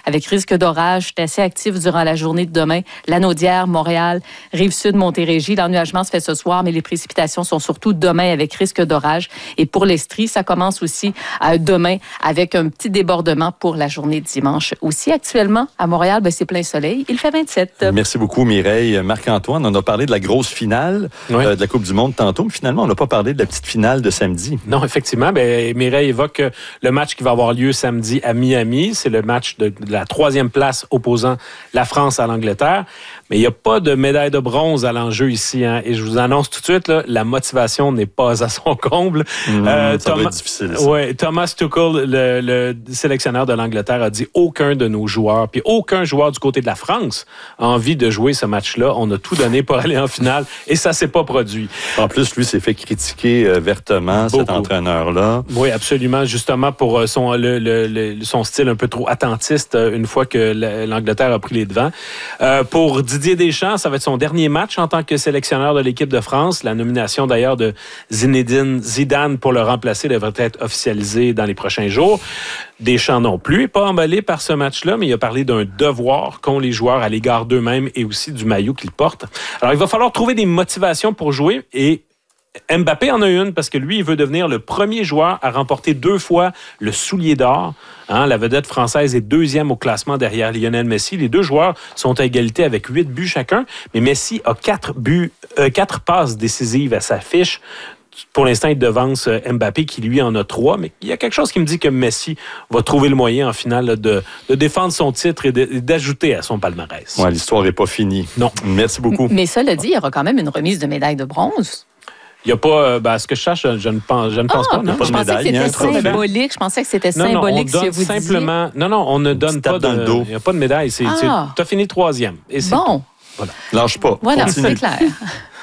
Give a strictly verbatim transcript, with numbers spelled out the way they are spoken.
avec risque d'orage. C'est assez actif durant la journée de demain. Lanaudière, Montréal, Rive-Sud, Montérégie. L'ennuagement se fait ce soir, mais les précipitations sont surtout demain avec risque d'orage. Et pour l'Estrie, ça commence aussi euh, demain avec un petit débordement pour la journée de dimanche. Aussi, actuellement, à Montréal, ben, c'est plein soleil. Il fait vingt-sept. Merci beaucoup, Mireille. Marc-Antoine, on a parlé de la grosse finale oui. euh, de la Coupe du Monde tantôt, mais finalement, on n'a pas parlé de la petite finale de samedi. Non, effectivement. Ben, Mireille évoque le match qui va avoir lieu samedi à Miami. C'est le match de, de la troisième place opposant la France à l'Angleterre. Mais il n'y a pas de médaille de bronze à l'enjeu ici. Hein. Et je vous annonce tout de suite, là, la motivation n'est pas à son comble. Mmh, euh, ça Thomas, va être difficile. Ça. Ouais, Thomas Tuchel, le, le sélectionneur de l'Angleterre, a dit aucun de nos joueurs, puis aucun joueur du côté de la France a envie de jouer ce match-là. On a tout donné pour aller en finale et ça ne s'est pas produit. En plus, lui s'est fait critiquer euh, vertement, Beaucoup. cet entraîneur-là. Oui, absolument. Justement pour son, le, le, le, son style un peu trop attentiste une fois que l'Angleterre a pris les devants. Euh, pour Didier Deschamps, ça va être son dernier match en tant que sélectionneur de l'équipe de France. La nomination d'ailleurs de Zinedine Zidane pour le remplacer devrait être officialisée dans les prochains jours. Deschamps non plus n'est pas emballé par ce match-là, mais il a parlé d'un devoir qu'ont les joueurs à l'égard d'eux-mêmes et aussi du maillot qu'ils portent. Alors, il va falloir trouver des motivations pour jouer et Mbappé en a une parce que lui, il veut devenir le premier joueur à remporter deux fois le soulier d'or. Hein, la vedette française est deuxième au classement derrière Lionel Messi. Les deux joueurs sont à égalité avec huit buts chacun, mais Messi a quatre buts, euh, quatre passes décisives à sa fiche. Pour l'instant, il devance Mbappé qui, lui, en a trois. Mais il y a quelque chose qui me dit que Messi va trouver le moyen, en finale, de, de défendre son titre et, de, et d'ajouter à son palmarès. Ouais, l'histoire n'est pas finie. Non. Merci beaucoup. Mais cela dit, il y aura quand même une remise de médaille de bronze. Il n'y a pas... Ben, à ce que je cherche, je, je ne pense, je ne pense ah, pas. Non? Je pas pensais médaille, que c'était symbolique. Je pensais que c'était non, symbolique, non, on si donne vous simplement... Non, non, on ne donne pas de... Il n'y a pas de médaille. C'est, ah. tu as fini troisième. Et c'est bon. Voilà. Lâche pas. Voilà, Continue. c'est clair.